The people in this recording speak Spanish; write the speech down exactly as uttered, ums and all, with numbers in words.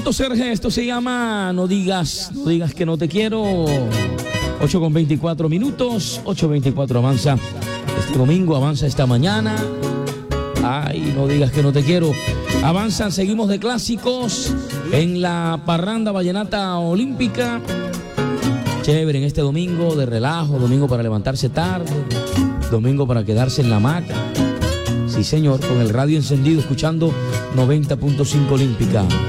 Otto Serge, esto se llama No digas, no digas que no te quiero. ocho con veinticuatro minutos, ocho veinticuatro avanza este domingo, avanza esta mañana. Ay, no digas que no te quiero. Avanzan, seguimos de clásicos en la parranda vallenata olímpica. Chévere en este domingo de relajo, domingo para levantarse tarde, domingo para quedarse en la hamaca. Sí, señor, con el radio encendido, escuchando noventa punto cinco Olímpica.